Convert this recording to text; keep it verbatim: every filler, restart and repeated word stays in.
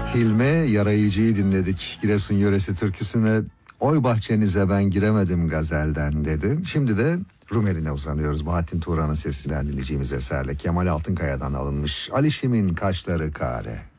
Hilmi Yarayıcı'yı dinledik. Giresun yöresi türküsüne "Oy bahçenize ben giremedim" gazelden dedi. Şimdi de Rumeli'ne uzanıyoruz. Bahattin Turan'ın sesinden dinleyeceğimiz eserle Kemal Altınkaya'dan alınmış. Alişim'in Kaşları Kare.